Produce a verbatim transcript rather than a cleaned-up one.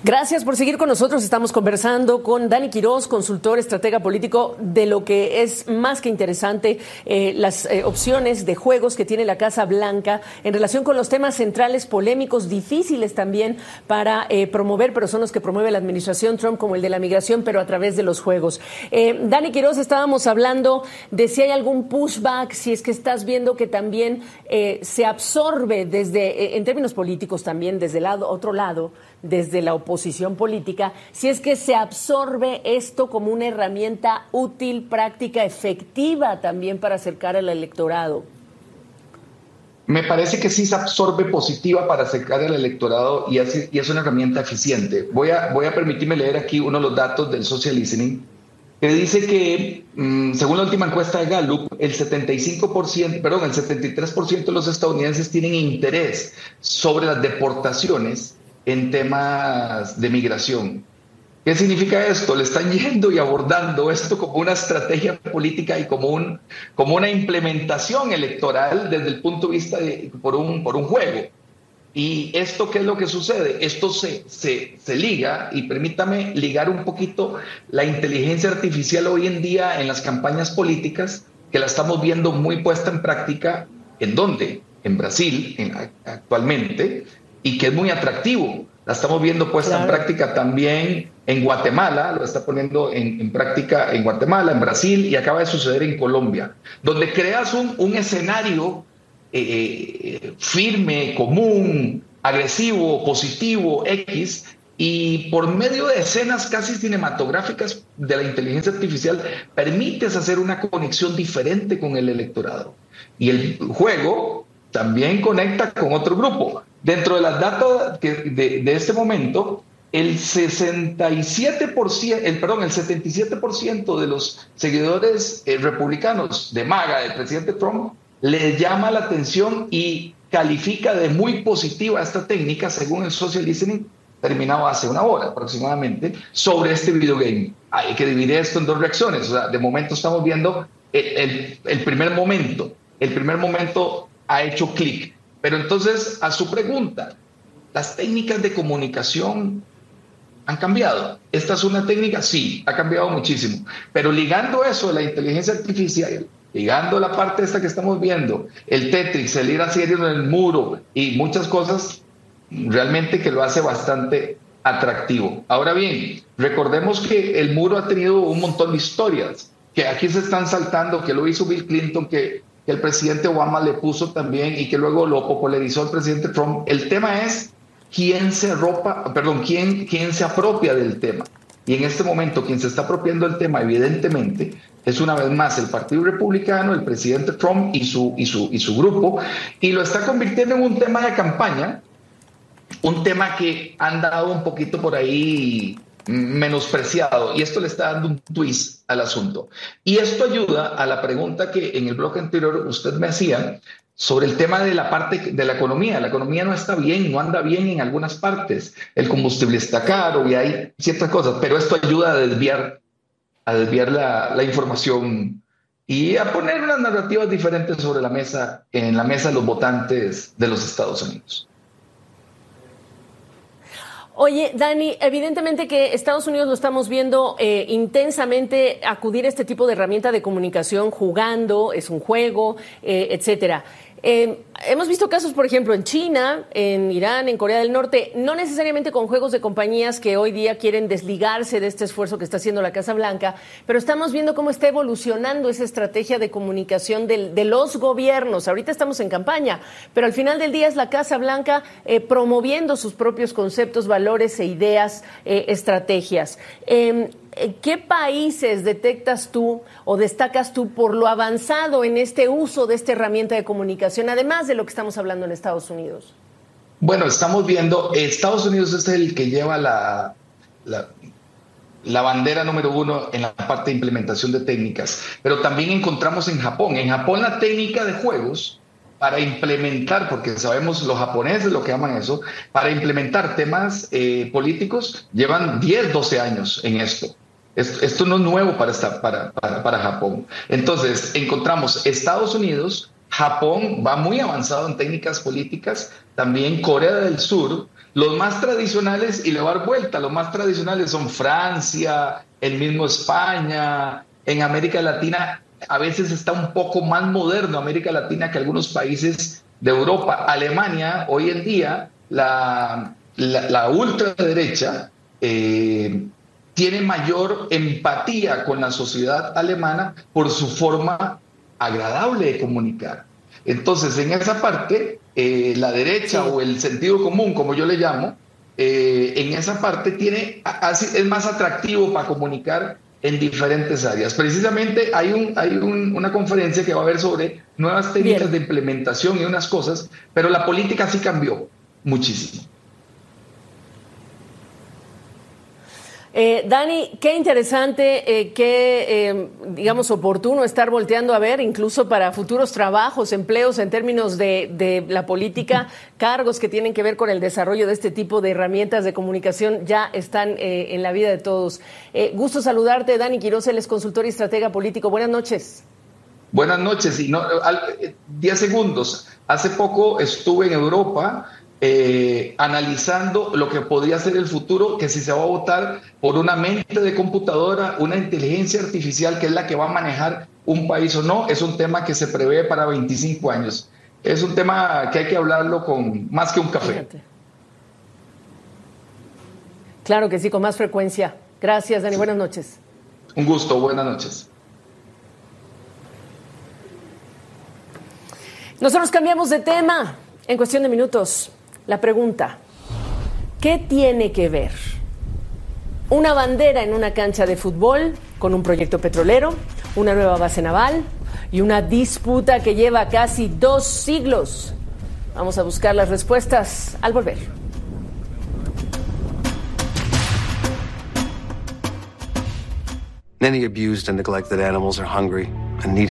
Gracias por seguir con nosotros. Estamos conversando con Dani Quirós, consultor, estratega político, de lo que es más que interesante, eh, las eh, opciones de juegos que tiene la Casa Blanca en relación con los temas centrales, polémicos, difíciles también para eh, promover, pero son los que promueve la administración Trump, como el de la migración, pero a través de los juegos. Eh, Dani Quirós, estábamos hablando de si hay algún pushback, si es que estás viendo que también eh, se absorbe desde, eh, en términos políticos también, desde el lado, otro lado, desde la oposición política, si es que se absorbe esto como una herramienta útil, práctica, efectiva también para acercar al electorado. Me parece que sí se absorbe positiva para acercar al electorado y es, y es una herramienta eficiente. Voy a, voy a permitirme leer aquí uno de los datos del social listening, que dice que, mmm, según la última encuesta de Gallup, el setenta y cinco por ciento, perdón, el setenta y tres por ciento de los estadounidenses tienen interés sobre las deportaciones en temas de migración. ¿Qué significa esto? Le están yendo y abordando esto como una estrategia política y como, un, como una implementación electoral desde el punto de vista de por un, por un juego. ¿Y esto qué es lo que sucede? Esto se, se, se liga, y permítame ligar un poquito la inteligencia artificial hoy en día en las campañas políticas, que la estamos viendo muy puesta en práctica. ¿En dónde? En Brasil, en, actualmente, y que es muy atractivo. La estamos viendo puesta claro. en práctica también en Guatemala, lo está poniendo en, en práctica en Guatemala, en Brasil, y acaba de suceder en Colombia, donde creas un, un escenario eh, firme, común, agresivo, positivo, X, y por medio de escenas casi cinematográficas de la inteligencia artificial permites hacer una conexión diferente con el electorado. Y el juego también conecta con otro grupo. Dentro de las datos de, de, de este momento, el sesenta y siete por ciento, el, perdón, el setenta y siete por ciento de los seguidores eh, republicanos de MAGA, del presidente Trump, le llama la atención y califica de muy positiva esta técnica, según el social listening, terminado hace una hora aproximadamente, sobre este videogame. Hay que dividir esto en dos reacciones. O sea, de momento estamos viendo el, el, el primer momento. El primer momento ha hecho clic. Pero entonces, a su pregunta, ¿las técnicas de comunicación han cambiado? ¿Esta es una técnica? Sí, ha cambiado muchísimo. Pero ligando eso de la inteligencia artificial, ligando la parte esta que estamos viendo, el Tetris, el ir hacia en el muro y muchas cosas, realmente que lo hace bastante atractivo. Ahora bien, recordemos que el muro ha tenido un montón de historias, que aquí se están saltando, que lo hizo Bill Clinton, que que el presidente Obama le puso también y que luego lo popularizó el presidente Trump. El tema es quién se ropa, perdón, quién, quién se apropia del tema. Y en este momento quien se está apropiando del tema, evidentemente, es una vez más el Partido Republicano, el presidente Trump y su, y su, y su grupo, y lo está convirtiendo en un tema de campaña, un tema que han dado un poquito por ahí menospreciado, y esto le está dando un twist al asunto. Y esto ayuda a la pregunta que en el bloque anterior usted me hacía sobre el tema de la parte de la economía. La economía no está bien, no anda bien en algunas partes. El combustible está caro y hay ciertas cosas, pero esto ayuda a desviar, a desviar la, la información y a poner unas narrativas diferentes sobre la mesa, en la mesa de los votantes de los Estados Unidos. Oye, Dani, evidentemente que Estados Unidos lo estamos viendo eh, intensamente acudir a este tipo de herramienta de comunicación jugando, es un juego, eh, etcétera. Eh, hemos visto casos, por ejemplo, en China, en Irán, en Corea del Norte, no necesariamente con juegos de compañías que hoy día quieren desligarse de este esfuerzo que está haciendo la Casa Blanca, pero estamos viendo cómo está evolucionando esa estrategia de comunicación de, de los gobiernos. Ahorita estamos en campaña, pero al final del día es la Casa Blanca eh, promoviendo sus propios conceptos, valores e ideas, eh, estrategias. Eh, ¿Qué países detectas tú o destacas tú por lo avanzado en este uso de esta herramienta de comunicación, además de lo que estamos hablando en Estados Unidos? Bueno, estamos viendo, Estados Unidos es el que lleva la, la, la bandera número uno en la parte de implementación de técnicas, pero también encontramos en Japón. En Japón la técnica de juegos para implementar, porque sabemos los japoneses lo que llaman eso, para implementar temas eh, políticos, llevan diez, doce años en esto. Esto, esto no es nuevo para, esta, para, para, para Japón. Entonces, encontramos Estados Unidos, Japón va muy avanzado en técnicas políticas, también Corea del Sur, Los más tradicionales, y le voy a dar vuelta, los más tradicionales son Francia, el mismo España, en América Latina a veces está un poco más moderno América Latina que algunos países de Europa. Alemania, hoy en día, la, la, la ultraderecha eh, tiene mayor empatía con la sociedad alemana por su forma agradable de comunicar. Entonces, en esa parte, eh, la derecha, sí, o el sentido común, como yo le llamo, eh, en esa parte tiene, es más atractivo para comunicar en diferentes áreas. Precisamente hay, un, hay un, una conferencia que va a haber sobre nuevas técnicas Bien. de implementación y unas cosas, pero la política sí cambió muchísimo. Eh, Dani, qué interesante, eh, qué, eh, digamos, oportuno estar volteando a ver, incluso para futuros trabajos, empleos en términos de, de la política, cargos que tienen que ver con el desarrollo de este tipo de herramientas de comunicación ya están eh, en la vida de todos. Eh, gusto saludarte, Dani Quiroz, él es consultor y estratega político. Buenas noches. Buenas noches. Y no, diez segundos. Hace poco estuve en Europa Eh, analizando lo que podría ser el futuro, que si se va a votar por una mente de computadora, una inteligencia artificial que es la que va a manejar un país o no, es un tema que se prevé para veinticinco años. Es un tema que hay que hablarlo con más que un café. Fíjate. Claro que sí, con más frecuencia. Gracias, Dani. Sí. Buenas noches. Un gusto. Buenas noches. Nosotros cambiamos de tema en cuestión de minutos. La pregunta, ¿qué tiene que ver una bandera en una cancha de fútbol con un proyecto petrolero, una nueva base naval y una disputa que lleva casi dos siglos? Vamos a buscar las respuestas al volver. Many abused and neglected animals are hungry and need